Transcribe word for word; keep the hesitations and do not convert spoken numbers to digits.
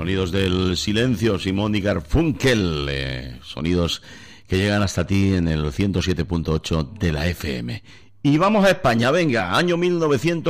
sonidos del silencio, Simón y Garfunkel, eh, sonidos que llegan hasta ti en el ciento siete punto ocho de la F M. Y vamos a España, venga, año mil novecientos